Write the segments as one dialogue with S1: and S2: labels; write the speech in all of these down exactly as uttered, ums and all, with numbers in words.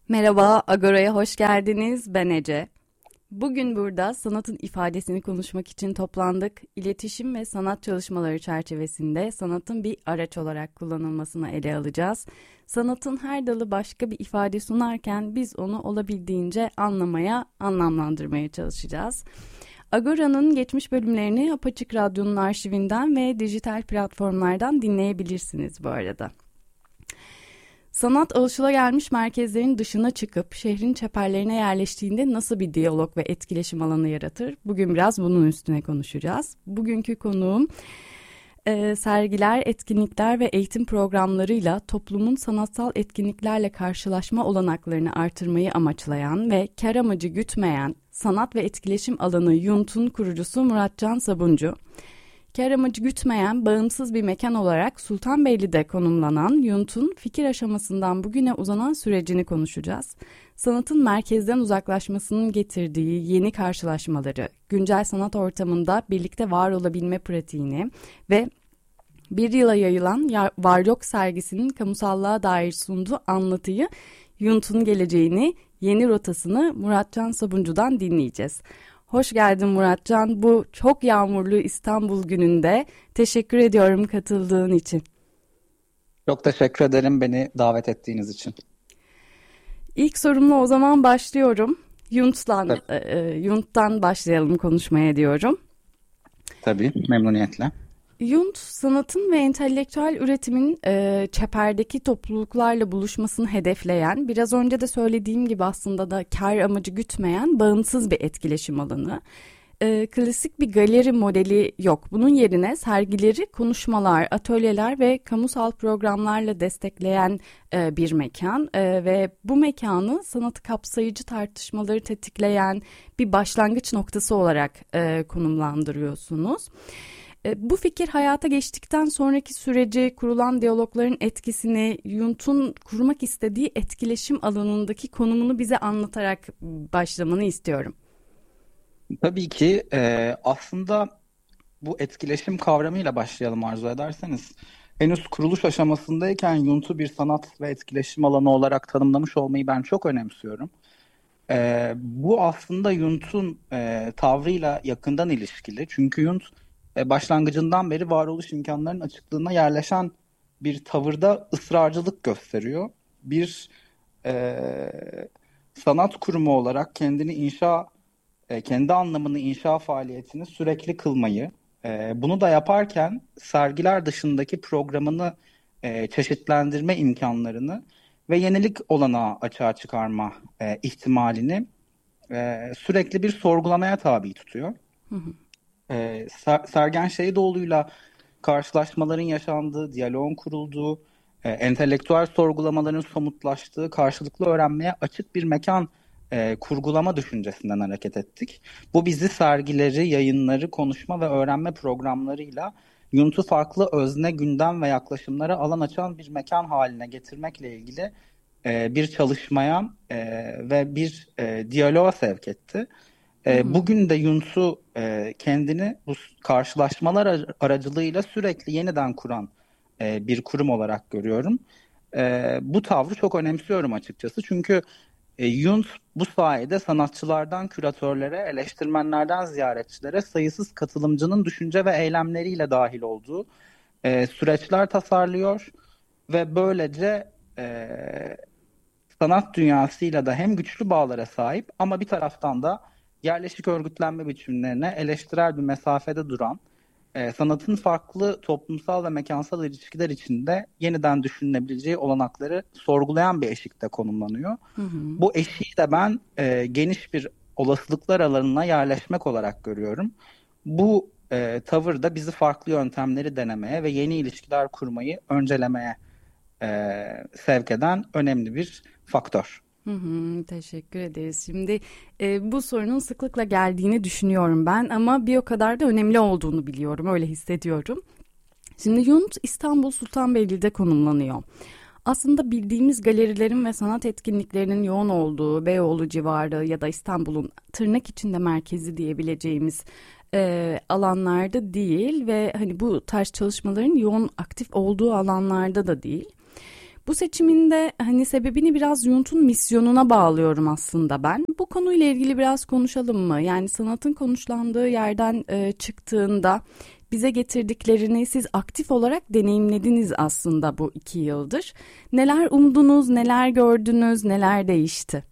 S1: Merhaba, Agora'ya hoş geldiniz. Ben Ece. Bugün burada sanatın ifadesini konuşmak için toplandık. İletişim ve sanat çalışmaları çerçevesinde sanatın bir araç olarak kullanılmasını ele alacağız. Sanatın her dalı başka bir ifade sunarken biz onu olabildiğince anlamaya, anlamlandırmaya çalışacağız. Agora'nın geçmiş bölümlerini Apaçık Radyo'nun arşivinden ve dijital platformlardan dinleyebilirsiniz bu arada. Sanat alışılagelmiş merkezlerin dışına çıkıp şehrin çeperlerine yerleştiğinde nasıl bir diyalog ve etkileşim alanı yaratır? Bugün biraz bunun üstüne konuşacağız. Bugünkü konuğum e, sergiler, etkinlikler ve eğitim programlarıyla toplumun sanatsal etkinliklerle karşılaşma olanaklarını artırmayı amaçlayan ve kar amacı gütmeyen sanat ve etkileşim alanı Yunt'un kurucusu Muratcan Sabuncu. Kar amacı gütmeyen bağımsız bir mekan olarak Sultanbeyli'de konumlanan Yunt'un fikir aşamasından bugüne uzanan sürecini konuşacağız. Sanatın merkezden uzaklaşmasının getirdiği yeni karşılaşmaları, güncel sanat ortamında birlikte var olabilme pratiğini ve bir yıla yayılan Var Yok sergisinin kamusallığa dair sunduğu anlatıyı, Yunt'un geleceğini, yeni rotasını Muratcan Sabuncu'dan dinleyeceğiz. Hoş geldin Muratcan. Bu çok yağmurlu İstanbul gününde teşekkür ediyorum katıldığın için.
S2: Çok teşekkür ederim beni davet ettiğiniz için.
S1: İlk sorumla o zaman başlıyorum. Yunt'tan,
S2: Tabii,
S1: e, Yunt'tan başlayalım konuşmaya diyorum.
S2: tabii memnuniyetle.
S1: Yunt, sanatın ve entelektüel üretimin e, çeperdeki topluluklarla buluşmasını hedefleyen, biraz önce de söylediğim gibi aslında da kar amacı gütmeyen bağımsız bir etkileşim alanı. E, klasik bir galeri modeli yok. Bunun yerine sergileri konuşmalar, atölyeler ve kamusal programlarla destekleyen e, bir mekan e, ve bu mekanı sanatı kapsayıcı tartışmaları tetikleyen bir başlangıç noktası olarak e, konumlandırıyorsunuz. Bu fikir hayata geçtikten sonraki süreci, kurulan diyalogların etkisini, Yunt'un kurmak istediği etkileşim alanındaki konumunu bize anlatarak başlamanı istiyorum.
S2: Tabii ki e, aslında bu etkileşim kavramıyla başlayalım arzu ederseniz. Henüz kuruluş aşamasındayken Yunt'u bir sanat ve etkileşim alanı olarak tanımlamış olmayı ben çok önemsiyorum. E, bu aslında Yunt'un e, tavrıyla yakından ilişkili. Çünkü Yunt e, başlangıcından beri varoluş imkanlarının açıklığına yerleşen bir tavırda ısrarcılık gösteriyor. Bir e, sanat kurumu olarak kendini inşa, e, kendi anlamını inşa faaliyetini sürekli kılmayı, e, bunu da yaparken sergiler dışındaki programını e, çeşitlendirme imkanlarını ve yenilik olanağı açığa çıkarma e, ihtimalini e, sürekli bir sorgulamaya tabi tutuyor.
S1: Hı hı.
S2: E, Ser- Sergen Şeydoğlu'yla karşılaşmaların yaşandığı, diyaloğun kurulduğu, e, entelektüel sorgulamaların somutlaştığı, karşılıklı öğrenmeye açık bir mekan e, kurgulama düşüncesinden hareket ettik. Bu bizi sergileri, yayınları, konuşma ve öğrenme programlarıyla Yunt'u farklı özne, gündem ve yaklaşımlara alan açan bir mekan haline getirmekle ilgili e, bir çalışmaya e, ve bir e, diyaloğa sevk etti.
S1: Hı
S2: E,
S1: hı.
S2: bugün de Yunus'u e, kendini bu karşılaşmalar ar- aracılığıyla sürekli yeniden kuran e, bir kurum olarak görüyorum. E, bu tavrı çok önemsiyorum açıkçası. Çünkü e, Yunus bu sayede sanatçılardan küratörlere, eleştirmenlerden ziyaretçilere sayısız katılımcının düşünce ve eylemleriyle dahil olduğu e, süreçler tasarlıyor ve böylece e, sanat dünyasıyla da hem güçlü bağlara sahip ama bir taraftan da yerleşik örgütlenme biçimlerine eleştirel bir mesafede duran, e, sanatın farklı toplumsal ve mekansal ilişkiler içinde yeniden düşünülebileceği olanakları sorgulayan bir eşikte konumlanıyor.
S1: Hı hı.
S2: Bu eşiği de ben e, geniş bir olasılıklar alanına yerleşmek olarak görüyorum. Bu e, tavır da bizi farklı yöntemleri denemeye ve yeni ilişkiler kurmayı öncelemeye e, sevk eden önemli bir faktör.
S1: Hı hı, teşekkür ederiz. Şimdi e, bu sorunun sıklıkla geldiğini düşünüyorum ben ama bir o kadar da önemli olduğunu biliyorum, öyle hissediyorum. Şimdi Yunt İstanbul Sultanbeyli'de konumlanıyor. Aslında bildiğimiz galerilerin ve sanat etkinliklerinin yoğun olduğu Beyoğlu civarı ya da İstanbul'un tırnak içinde merkezi diyebileceğimiz e, alanlarda değil ve hani bu tarz çalışmaların yoğun aktif olduğu alanlarda da değil. Bu seçiminde hani sebebini biraz Yunt'un misyonuna bağlıyorum aslında ben. Bu konuyla ilgili biraz konuşalım mı? Yani sanatın konuşlandığı yerden e, çıktığında bize getirdiklerini siz aktif olarak deneyimlediniz aslında bu iki yıldır. Neler umdunuz, neler gördünüz, neler değişti?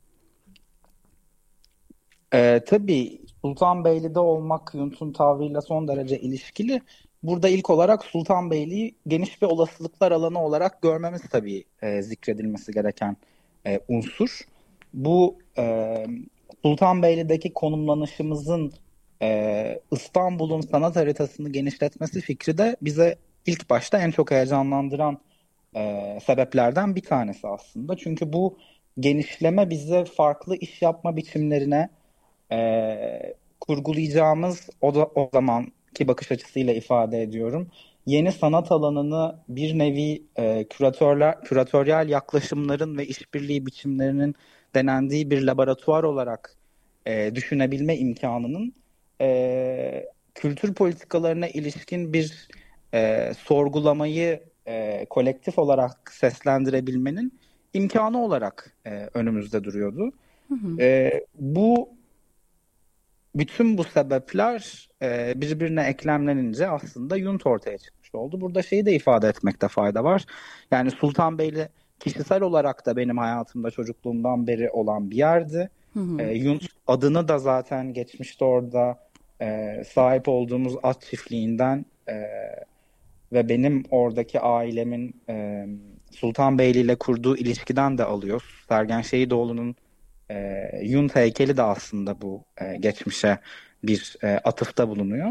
S2: Ee, tabii Sultanbeyli'de olmak Yunt'un tavrıyla son derece ilişkili. Burada ilk olarak Sultanbeyli'yi geniş bir olasılıklar alanı olarak görmemiz tabii e, zikredilmesi gereken e, unsur. Bu e, Sultanbeyli'deki konumlanışımızın e, İstanbul'un sanat haritasını genişletmesi fikri de bize ilk başta en çok heyecanlandıran e, sebeplerden bir tanesi aslında. Çünkü bu genişleme bize farklı iş yapma biçimlerine e, kurgulayacağımız o, da, o zamanki bakış açısıyla ifade ediyorum. Yeni sanat alanını bir nevi e, küratörler, küratöryal yaklaşımların ve işbirliği biçimlerinin denendiği bir laboratuvar olarak e, düşünebilme imkanının e, kültür politikalarına ilişkin bir e, sorgulamayı e, kolektif olarak seslendirebilmenin imkanı olarak e, önümüzde duruyordu.
S1: Hı hı.
S2: E, bu bütün bu sebepler e, birbirine eklemlenince aslında Yunt ortaya çıkmış oldu. Burada şeyi de ifade etmekte fayda var. Yani Sultanbeyli kişisel olarak da benim hayatımda çocukluğumdan beri olan bir yerdi.
S1: Hı
S2: E,
S1: hı.
S2: Yunt adını da zaten geçmişte orada e, sahip olduğumuz at çiftliğinden e, ve benim oradaki ailemin e, Sultanbeyli ile kurduğu ilişkiden de alıyoruz. Sergen Şehidoğlu'nun e, Yunt heykeli de aslında bu e, geçmişe bir e, atıfta bulunuyor.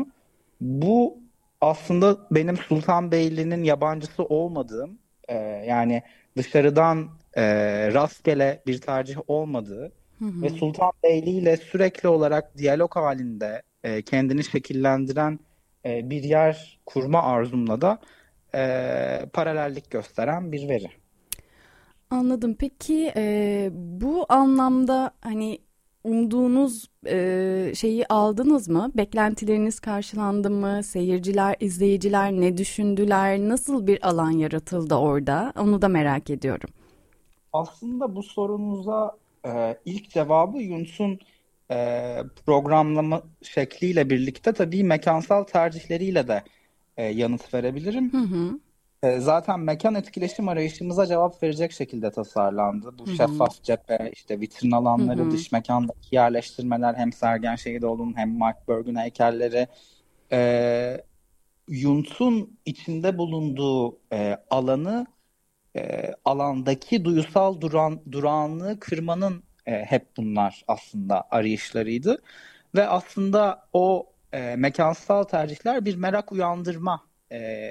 S2: Bu aslında benim Sultanbeyli'nin yabancısı olmadığım, e, yani dışarıdan e, rastgele bir tercih olmadığı
S1: Hı
S2: ve
S1: hı.
S2: Sultanbeyli ile sürekli olarak diyalog halinde e, kendini şekillendiren e, bir yer kurma arzumla da e, paralellik gösteren bir veri.
S1: Anladım. Peki e, bu anlamda hani umduğunuz e, şeyi aldınız mı? Beklentileriniz karşılandı mı? Seyirciler, izleyiciler ne düşündüler? Nasıl bir alan yaratıldı orada? Onu da merak ediyorum.
S2: Aslında bu sorunuza e, ilk cevabı Yunus'un e, programlama şekliyle birlikte tabii mekansal tercihleriyle de e, yanıt verebilirim.
S1: Hı hı.
S2: E, zaten mekan etkileşim arayışımıza cevap verecek şekilde tasarlandı. Bu
S1: Hı hı.
S2: şeffaf cephe, işte vitrin
S1: Hı
S2: alanları,
S1: hı.
S2: dış mekandaki yerleştirmeler, hem Sergen Şehidoğlu'nun hem Mark Berg'ün heykelleri, e, Yunus'un içinde bulunduğu e, alanı e, alandaki duyusal duran, durağanlığı kırmanın e, hep bunlar aslında arayışlarıydı. Ve aslında o e, mekansal tercihler bir merak uyandırma, e,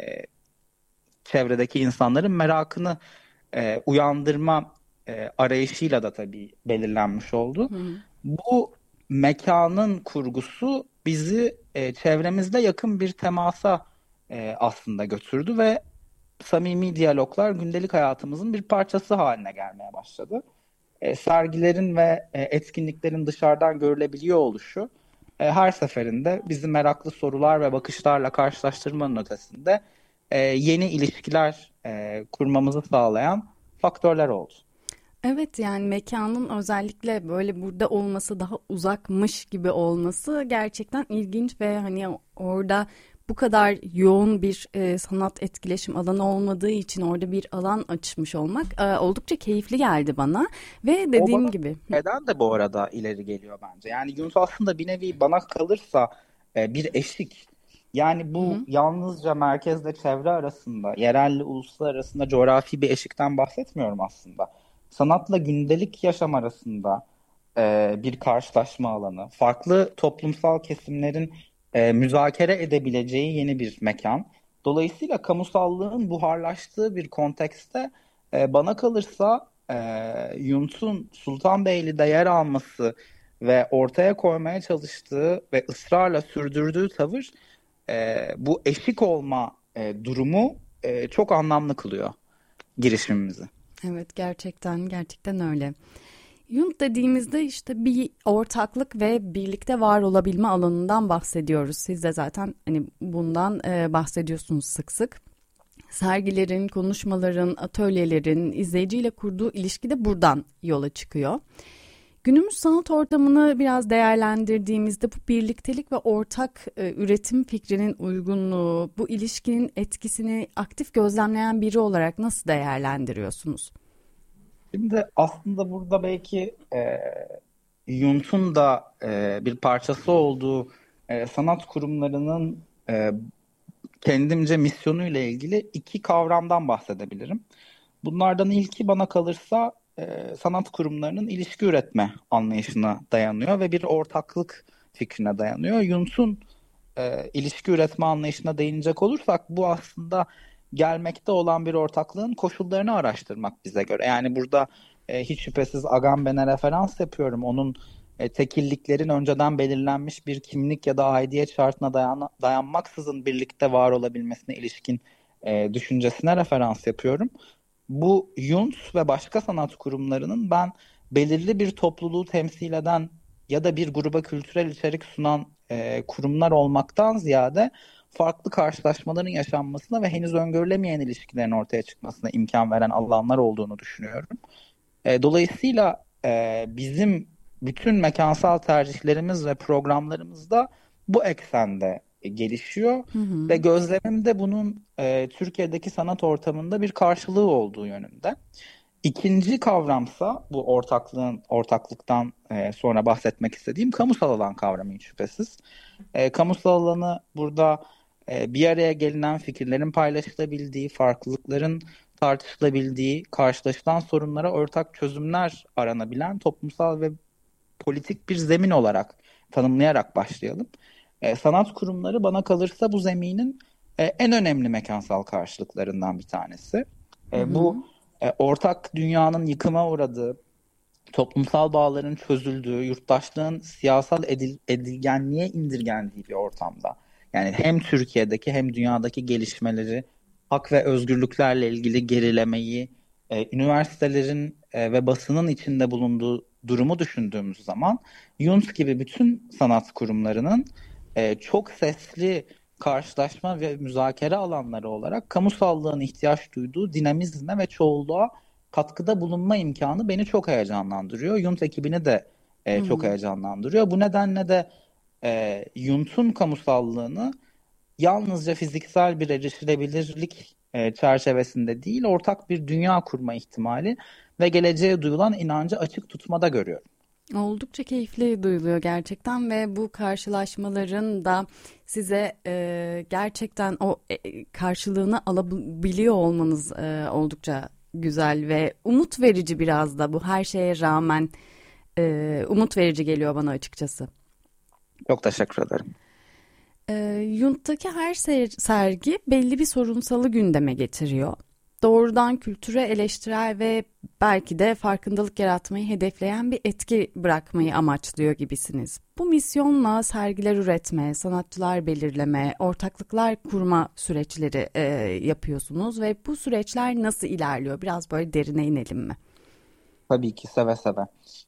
S2: çevredeki insanların merakını e, uyandırma e, arayışıyla da tabii belirlenmiş oldu.
S1: Hı hı.
S2: Bu mekanın kurgusu bizi e, çevremizde yakın bir temasa e, aslında götürdü ve samimi diyaloglar gündelik hayatımızın bir parçası haline gelmeye başladı. E, sergilerin ve e, etkinliklerin dışarıdan görülebiliyor oluşu e, her seferinde bizi meraklı sorular ve bakışlarla karşılaştırmanın ötesinde e, yeni ilişkiler e, kurmamızı sağlayan faktörler oldu.
S1: Evet, yani mekanın özellikle böyle burada olması, daha uzakmış gibi olması gerçekten ilginç ve hani orada bu kadar yoğun bir e, sanat etkileşim alanı olmadığı için orada bir alan açmış olmak e, oldukça keyifli geldi bana ve
S2: O
S1: dediğim
S2: bana
S1: gibi.
S2: neden de bu arada ileri geliyor bence. Yani Yunus aslında bir nevi bana kalırsa e, bir eşik. Yani
S1: Hı
S2: bu
S1: hı.
S2: yalnızca merkezle çevre arasında, yerelle uluslar arasında coğrafi bir eşikten bahsetmiyorum aslında. Sanatla gündelik yaşam arasında e, bir karşılaşma alanı, farklı toplumsal kesimlerin e, müzakere edebileceği yeni bir mekan. Dolayısıyla kamusallığın buharlaştığı bir kontekste e, bana kalırsa e, Yunt'un Sultanbeyli'de yer alması ve ortaya koymaya çalıştığı ve ısrarla sürdürdüğü tavır e, bu eşik olma e, durumu e, çok anlamlı kılıyor girişimimizi.
S1: Evet, gerçekten gerçekten öyle. Yunt dediğimizde işte bir ortaklık ve birlikte var olabilme alanından bahsediyoruz. Siz de zaten hani bundan e, bahsediyorsunuz sık sık. sergilerin, konuşmaların, atölyelerin izleyiciyle kurduğu ilişki de buradan yola çıkıyor. Günümüz sanat ortamını biraz değerlendirdiğimizde bu birliktelik ve ortak e, üretim fikrinin uygunluğu, bu ilişkinin etkisini aktif gözlemleyen biri olarak nasıl değerlendiriyorsunuz?
S2: Şimdi aslında burada belki e, Yunt'un da e, bir parçası olduğu e, sanat kurumlarının e, kendimce misyonuyla ilgili iki kavramdan bahsedebilirim. Bunlardan ilki bana kalırsa e, sanat kurumlarının ilişki üretme anlayışına dayanıyor ve bir ortaklık fikrine dayanıyor. Yunt'un e, ilişki üretme anlayışına değinecek olursak bu aslında gelmekte olan bir ortaklığın koşullarını araştırmak bize göre. Yani burada e, hiç şüphesiz Agamben'e referans yapıyorum. Onun e, tekilliklerin önceden belirlenmiş bir kimlik ya da aidiyet şartına dayan, dayanmaksızın birlikte var olabilmesine ilişkin e, düşüncesine referans yapıyorum. Bu Yunt ve başka sanat kurumlarının ben belirli bir topluluğu temsil eden ya da bir gruba kültürel içerik sunan e, kurumlar olmaktan ziyade farklı karşılaşmaların yaşanmasına ve henüz öngörülemeyen ilişkilerin ortaya çıkmasına imkan veren alanlar olduğunu düşünüyorum. E, dolayısıyla e, bizim bütün mekansal tercihlerimiz ve programlarımız da bu eksende e, gelişiyor
S1: Hı hı.
S2: ve gözlemimde bunun e, Türkiye'deki sanat ortamında bir karşılığı olduğu yönünde. İkinci kavramsa bu ortaklığın ortaklıktan e, sonra bahsetmek istediğim kamusal alan kavramı hiç şüphesiz. E, kamusal alanı burada e, bir araya gelinen fikirlerin paylaşılabildiği, farklılıkların tartışılabildiği, karşılaşılan sorunlara ortak çözümler aranabilen toplumsal ve politik bir zemin olarak tanımlayarak başlayalım. E, sanat kurumları bana kalırsa bu zeminin e, en önemli mekansal karşılıklarından bir tanesi.
S1: Hı
S2: E,
S1: hı.
S2: bu e, ortak dünyanın yıkıma uğradığı, toplumsal bağların çözüldüğü, yurttaşlığın siyasal edil, edilgenliğe indirgendiği bir ortamda. Yani hem Türkiye'deki hem dünyadaki gelişmeleri, hak ve özgürlüklerle ilgili gerilemeyi, e, üniversitelerin e, ve basının içinde bulunduğu durumu düşündüğümüz zaman Yunt gibi bütün sanat kurumlarının e, çok sesli karşılaşma ve müzakere alanları olarak kamusallığın ihtiyaç duyduğu dinamizme ve çoğulluğa katkıda bulunma imkanı beni çok heyecanlandırıyor. Yunt ekibini de
S1: Hı
S2: e, çok
S1: hı.
S2: heyecanlandırıyor. Bu nedenle de e, Yunt'un kamusallığını yalnızca fiziksel bir erişilebilirlik e, çerçevesinde değil, ortak bir dünya kurma ihtimali ve geleceğe duyulan inancı açık tutmada görüyorum.
S1: Oldukça keyifli duyuluyor gerçekten ve bu karşılaşmaların da size e, gerçekten o e, karşılığını alabiliyor olmanız e, oldukça güzel ve umut verici, biraz da bu her şeye rağmen e, umut verici geliyor bana açıkçası.
S2: Çok teşekkür ederim.
S1: E, Yunt'taki her ser- sergi belli bir sorunsalı gündeme getiriyor. Doğrudan kültüre eleştirel ve belki de farkındalık yaratmayı hedefleyen bir etki bırakmayı amaçlıyor gibisiniz. Bu misyonla sergiler üretme, sanatçılar belirleme, ortaklıklar kurma süreçleri e, yapıyorsunuz ve bu süreçler nasıl ilerliyor? Biraz böyle derine inelim mi?
S2: Tabii ki seve seve.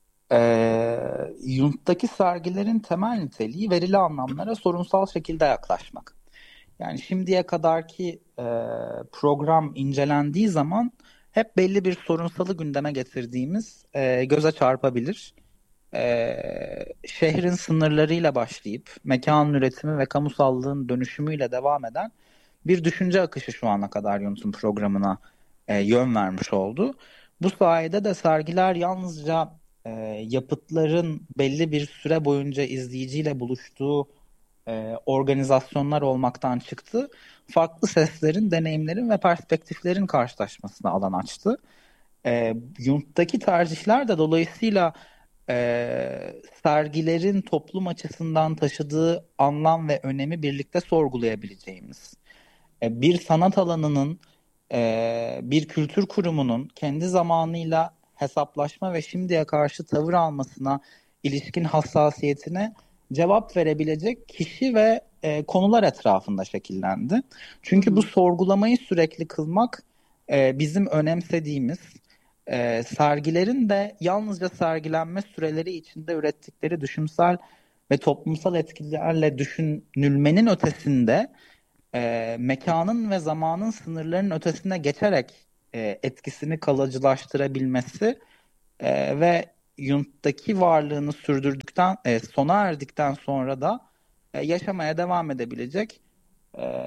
S2: Ee, Yunt'taki sergilerin temel niteliği verili anlamlara sorunsal şekilde yaklaşmak. Yani şimdiye kadarki e, program incelendiği zaman hep belli bir sorunsalı gündeme getirdiğimiz e, göze çarpabilir. E, Şehrin sınırlarıyla başlayıp mekan üretimi ve kamusallığın dönüşümüyle devam eden bir düşünce akışı şu ana kadar Yunt'un programına e, yön vermiş oldu. Bu sayede de sergiler yalnızca e, yapıtların belli bir süre boyunca izleyiciyle buluştuğu e, organizasyonlar olmaktan çıktı. Farklı seslerin, deneyimlerin ve perspektiflerin karşılaşmasına alan açtı. E, Yunt'taki tercihler de dolayısıyla e, sergilerin toplum açısından taşıdığı anlam ve önemi birlikte sorgulayabileceğimiz. E, bir sanat alanının, e, bir kültür kurumunun kendi zamanıyla hesaplaşma ve şimdiye karşı tavır almasına ilişkin hassasiyetine cevap verebilecek kişi ve e, konular etrafında şekillendi.
S1: Hı
S2: Çünkü bu
S1: hı.
S2: sorgulamayı sürekli kılmak e, bizim önemsediğimiz, e, sergilerin de yalnızca sergilenme süreleri içinde ürettikleri düşünsel ve toplumsal etkilerle düşünülmenin ötesinde e, mekanın ve zamanın sınırlarının ötesine geçerek e, etkisini kalıcılaştırabilmesi e, ve Jung'daki varlığını sürdürdükten, e, sona erdikten sonra da e, yaşamaya devam edebilecek e,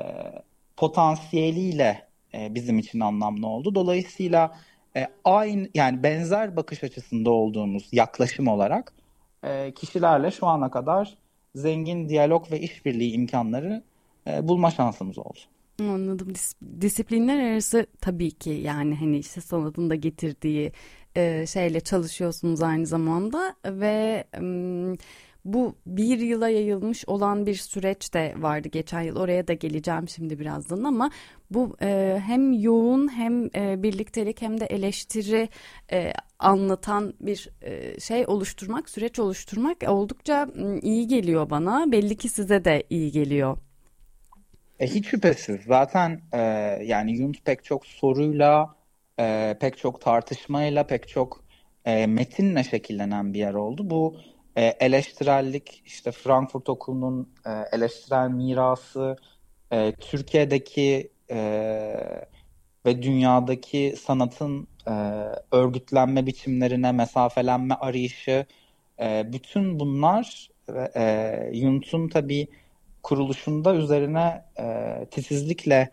S2: potansiyeliyle e, bizim için anlamlı oldu. Dolayısıyla e, aynı, yani benzer bakış açısında olduğumuz yaklaşım olarak e, kişilerle şu ana kadar zengin diyalog ve işbirliği imkanları e, bulma şansımız oldu.
S1: Anladım. Dis- disiplinler arası tabii ki, yani hani işte sanatın da getirdiği e, şeyle çalışıyorsunuz aynı zamanda ve em, bu bir yıla yayılmış olan bir süreç de vardı geçen yıl. Oraya da geleceğim şimdi birazdan, ama bu e, hem yoğun hem e, birliktelik hem de eleştiri e, anlatan bir e, şey oluşturmak, süreç oluşturmak oldukça m, iyi geliyor bana. Belli ki size de iyi geliyor.
S2: E, hiç şüphesiz. Zaten e, yani Jung pek çok soruyla, e, pek çok tartışmayla, pek çok e, metinle şekillenen bir yer oldu. Bu e, eleştirellik, işte Frankfurt Okulu'nun e, eleştirel mirası, e, Türkiye'deki e, ve dünyadaki sanatın e, örgütlenme biçimlerine mesafelenme arayışı, e, bütün bunlar e, Jung'un tabii kuruluşunda üzerine e, titizlikle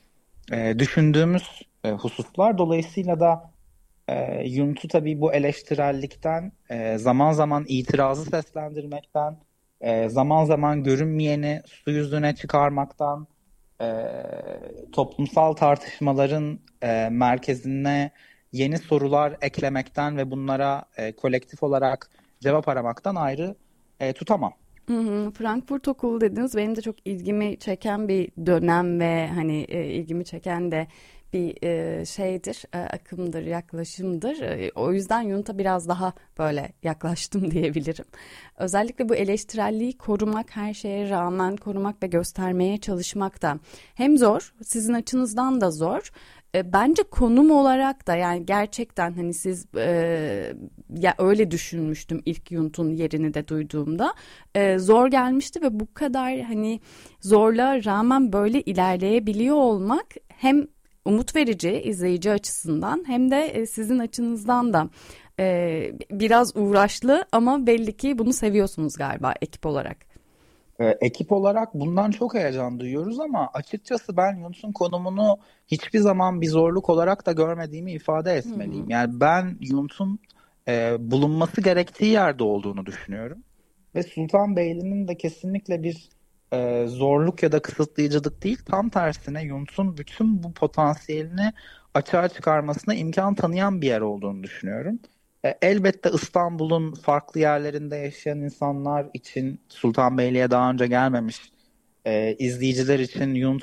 S2: e, düşündüğümüz e, hususlar. Dolayısıyla da e, Jung'u tabii bu eleştirellikten, e, zaman zaman itirazı seslendirmekten, e, zaman zaman görünmeyeni su yüzüne çıkarmaktan, e, toplumsal tartışmaların e, merkezine yeni sorular eklemekten ve bunlara e, kolektif olarak cevap aramaktan ayrı e, tutamam.
S1: Hı hı. Frankfurt Okulu dediniz. Benim de çok ilgimi çeken bir dönem ve hani e, ilgimi çeken de bir e, şeydir, e, akımdır, yaklaşımdır. E, o yüzden Jung'a biraz daha böyle yaklaştım diyebilirim. Özellikle bu eleştirelliği korumak, her şeye rağmen korumak ve göstermeye çalışmak da hem zor, sizin açınızdan da zor. E, Bence konum olarak da, yani gerçekten hani siz e, ya öyle düşünmüştüm ilk Jung'un yerini de duyduğumda. E, zor gelmişti ve bu kadar hani zorluğa rağmen böyle ilerleyebiliyor olmak hem umut verici izleyici açısından hem de e, sizin açınızdan da e, biraz uğraşlı, ama belli ki bunu seviyorsunuz galiba ekip olarak.
S2: E, ekip olarak bundan çok heyecan duyuyoruz ama açıkçası ben Yunus'un konumunu hiçbir zaman bir zorluk olarak da görmediğimi ifade
S1: Hı hı.
S2: etmeliyim. Yani ben Yunus'un e, bulunması gerektiği yerde olduğunu düşünüyorum. Ve Sultanbeyli'nin de kesinlikle bir e, zorluk ya da kısıtlayıcılık değil, tam tersine Yunus'un bütün bu potansiyelini açığa çıkarmasına imkan tanıyan bir yer olduğunu düşünüyorum. E, elbette İstanbul'un farklı yerlerinde yaşayan insanlar için, Sultanbeyli'ye daha önce gelmemiş e, izleyiciler için Yunus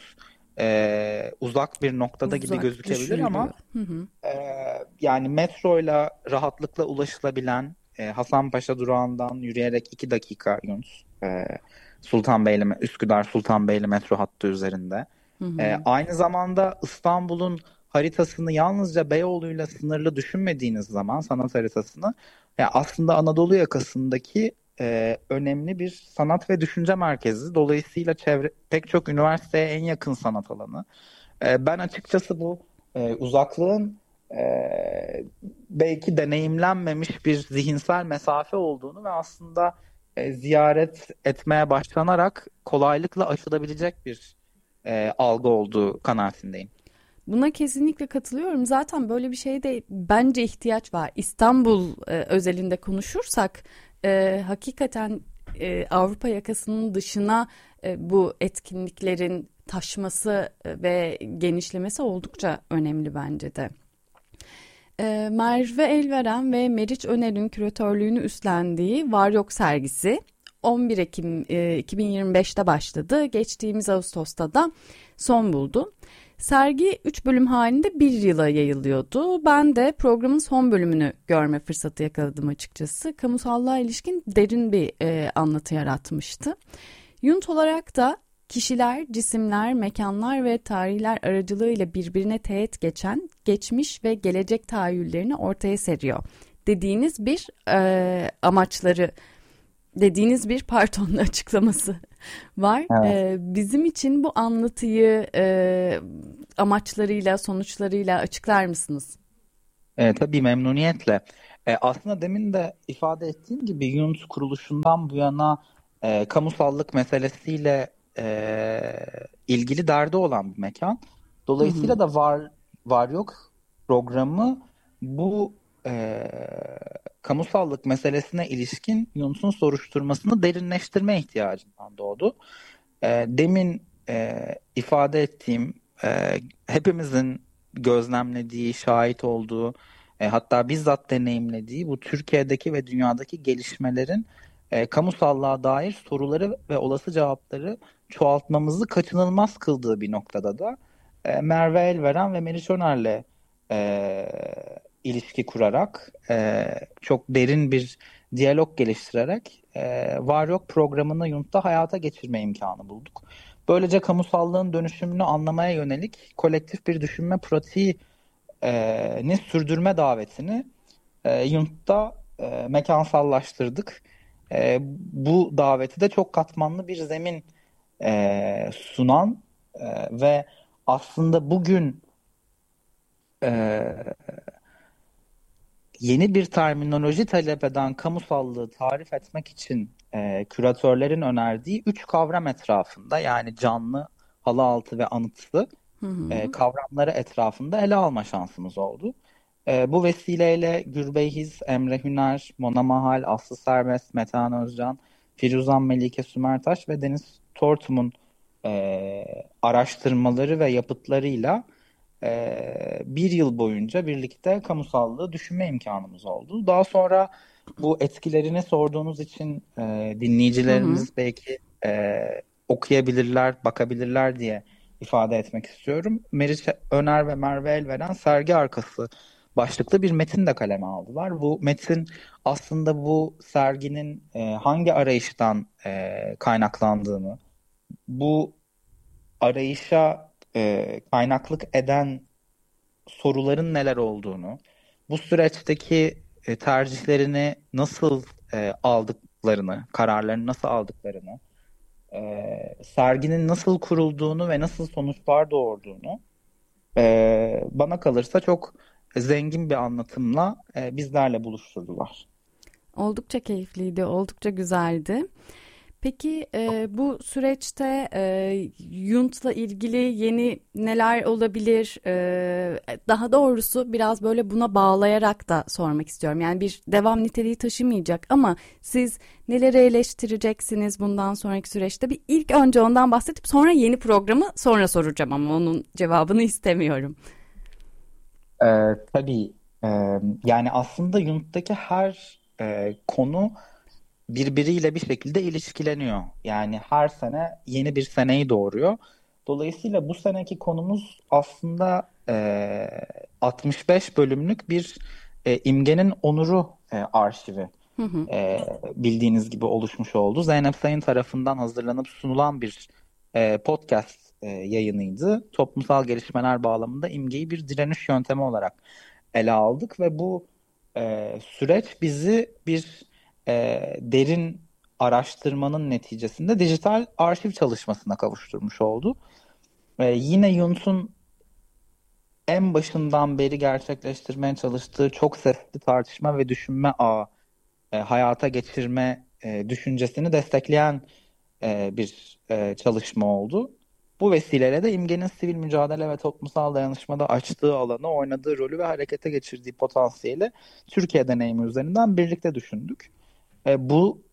S2: e, uzak bir noktada gibi
S1: Uzak
S2: gözükebilir
S1: düşünülüyor.
S2: ama
S1: Hı hı.
S2: e, yani metroyla rahatlıkla ulaşılabilen e, Hasanpaşa durağından yürüyerek iki dakika Yunus. E, Sultanbeyli, Üsküdar Sultanbeyli metro hattı üzerinde.
S1: Hı
S2: E,
S1: hı.
S2: aynı zamanda İstanbul'un haritasını yalnızca Beyoğlu'yla sınırlı düşünmediğiniz zaman, sanat haritasını, ya aslında Anadolu yakasındaki e, önemli bir sanat ve düşünce merkezi. Dolayısıyla çevre, pek çok üniversiteye en yakın sanat alanı. E, ben açıkçası bu e, uzaklığın e, belki deneyimlenmemiş bir zihinsel mesafe olduğunu ve aslında e, ziyaret etmeye başlanarak kolaylıkla aşılabilecek bir e, algı olduğu kanaatindeyim.
S1: Buna kesinlikle katılıyorum. Zaten böyle bir şeye de bence ihtiyaç var. İstanbul e, özelinde konuşursak e, hakikaten e, Avrupa yakasının dışına e, bu etkinliklerin taşması e, ve genişlemesi oldukça önemli bence de. E, Merve Elveren ve Meriç Öner'in küratörlüğünü üstlendiği Var Yok sergisi on bir Ekim e, iki bin yirmi beşte başladı. Geçtiğimiz Ağustos'ta da son buldu. Sergi üç bölüm halinde bir yıla yayılıyordu. Ben de programın son bölümünü görme fırsatı yakaladım açıkçası. Kamusallığa ilişkin derin bir e, anlatı yaratmıştı. Yunt olarak da kişiler, cisimler, mekanlar ve tarihler aracılığıyla birbirine teğet geçen geçmiş ve gelecek tahayyüllerini ortaya seriyor dediğiniz bir e, amaçları dediğiniz bir Partonlu açıklaması var.
S2: Evet.
S1: E, bizim için bu anlatıyı e, amaçlarıyla, sonuçlarıyla açıklar mısınız?
S2: E, tabii memnuniyetle. E, aslında demin de ifade ettiğim gibi Yunus kuruluşundan bu yana e, kamusallık meselesiyle e, ilgili derdi olan bir mekan.
S1: Hı hı.
S2: Dolayısıyla da var var yok programı bu e, kamusallık meselesine ilişkin Yunus'un soruşturmasını derinleştirme ihtiyacından doğdu. E, demin e, ifade ettiğim e, hepimizin gözlemlediği, şahit olduğu, e, hatta bizzat deneyimlediği bu Türkiye'deki ve dünyadaki gelişmelerin e, kamusallığa dair soruları ve olası cevapları çoğaltmamızı kaçınılmaz kıldığı bir noktada da e, Merve Elveren ve Meriç Öner'le e, ilişki kurarak, e, çok derin bir diyalog geliştirerek e, Var Yok programını Yunt'ta hayata geçirme imkanı bulduk. Böylece kamusallığın dönüşümünü anlamaya yönelik kolektif bir düşünme pratiği e, ni sürdürme davetini e, Yunt'ta e, mekansallaştırdık. E, bu daveti de çok katmanlı bir zemin e, sunan e, ve aslında bugün e, yeni bir terminoloji talep eden kamusallığı tarif etmek için e, küratörlerin önerdiği üç kavram etrafında, yani canlı, halıaltı ve anıtsı
S1: Hı
S2: e,
S1: hı.
S2: kavramları etrafında ele alma şansımız oldu. E, bu vesileyle Gürbeyhiz, Emre Hüner, Mona Mahal, Aslı Serbest, Metehan Özcan, Firuzan Melike Sümertaş ve Deniz Tortum'un e, araştırmaları ve yapıtlarıyla e, bir yıl boyunca birlikte kamusallığı düşünme imkanımız oldu. Daha sonra bu etkilerini sorduğunuz için e,
S1: Hı hı.
S2: dinleyicilerimiz belki e, okuyabilirler, bakabilirler diye ifade etmek istiyorum. Meriç Öner ve Merve Elveren sergi arkası başlıklı bir metin de kaleme aldılar. Bu metin aslında bu serginin e, hangi arayıştan e, kaynaklandığını, bu arayışa e, kaynaklık eden soruların neler olduğunu, bu süreçteki e, tercihlerini nasıl e, aldıklarını, kararlarını nasıl aldıklarını, e, serginin nasıl kurulduğunu ve nasıl sonuçlar doğurduğunu e, bana kalırsa çok zengin bir anlatımla e, bizlerle buluşturdular.
S1: Oldukça keyifliydi, oldukça güzeldi. Peki e, bu süreçte e, Yunt'la ilgili yeni neler olabilir? E, daha doğrusu biraz böyle buna bağlayarak da sormak istiyorum. Yani bir devam niteliği taşımayacak ama siz neleri eleştireceksiniz bundan sonraki süreçte? Bir ilk önce ondan bahsedip sonra yeni programı sonra soracağım ama onun cevabını istemiyorum.
S2: E, tabii e, yani aslında Yunt'taki her e, konu birbiriyle bir şekilde ilişkileniyor. Yani her sene yeni bir seneyi doğuruyor. Dolayısıyla bu seneki konumuz aslında e, altmış beş bölümlük bir e, İmge'nin Onuru e, arşivi.
S1: Hı hı.
S2: E, bildiğiniz gibi oluşmuş oldu. Zeynep Sayın tarafından hazırlanıp sunulan bir e, podcast e, yayınıydı. Toplumsal gelişmeler bağlamında İmge'yi bir direniş yöntemi olarak ele aldık ve bu e, süreç bizi bir e, derin araştırmanın neticesinde dijital arşiv çalışmasına kavuşturmuş oldu. E, yine Yunus'un en başından beri gerçekleştirmeye çalıştığı çok sesli tartışma ve düşünme ağı e, hayata geçirme e, düşüncesini destekleyen e, bir e, çalışma oldu. Bu vesileyle de İmge'nin sivil mücadele ve toplumsal dayanışmada açtığı alanı, oynadığı rolü ve harekete geçirdiği potansiyeli Türkiye deneyimi üzerinden birlikte düşündük. E, bu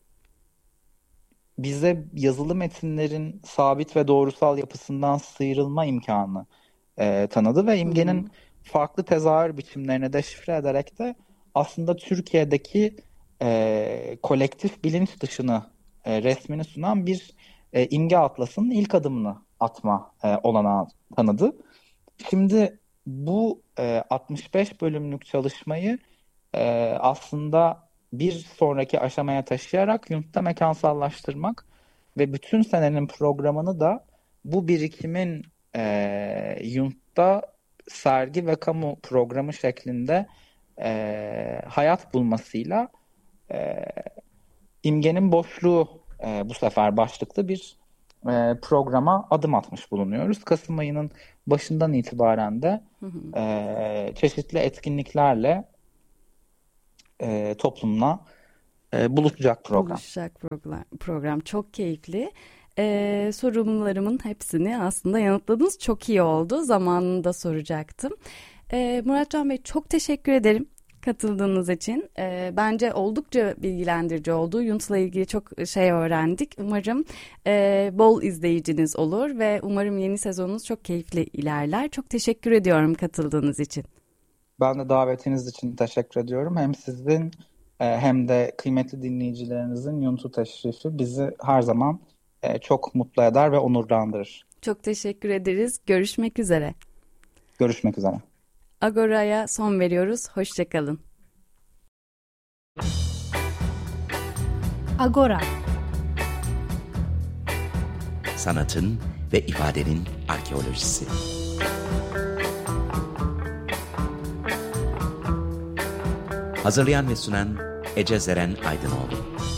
S2: bize yazılı metinlerin sabit ve doğrusal yapısından sıyrılma imkanı e, tanıdı ve
S1: Hı
S2: imgenin
S1: hı.
S2: farklı tezahür biçimlerini deşifre ederek de aslında Türkiye'deki e, kolektif bilinç dışını e, resmini sunan bir e, imge atlasının ilk adımını atma e, olanağı tanıdı. Şimdi bu e, altmış beş bölümlük çalışmayı e, aslında bir sonraki aşamaya taşıyarak Yunt'ta mekansallaştırmak ve bütün senenin programını da bu birikimin e, Yunt'ta sergi ve kamu programı şeklinde e, hayat bulmasıyla e, İmgenin Boşluğu e, bu sefer başlıklı bir e, programa adım atmış bulunuyoruz. Kasım ayının başından itibaren de e, çeşitli etkinliklerle e, toplumla e, buluşacak program.
S1: Buluşacak program, program çok keyifli. Ee, sorunlarımın hepsini aslında yanıtladınız. Çok iyi oldu. Zamanında soracaktım. Ee, Muratcan Bey, çok teşekkür ederim katıldığınız için. Ee, bence oldukça bilgilendirici oldu. Yunt'la ilgili çok şey öğrendik. Umarım e, bol izleyiciniz olur ve umarım yeni sezonunuz çok keyifli ilerler. Çok teşekkür ediyorum katıldığınız için.
S2: Ben de davetiniz için teşekkür ediyorum. Hem sizin e, hem de kıymetli dinleyicilerinizin Yunt'u teşrifi bizi her zaman e, çok mutlu eder ve onurlandırır.
S1: Çok teşekkür ederiz. Görüşmek üzere.
S2: Görüşmek üzere.
S1: Agora'ya son veriyoruz. Hoşçakalın.
S3: Agora.
S4: Sanatın ve ifadenin arkeolojisi. Hazırlayan ve sunan Ece Zeren Aydınoğlu.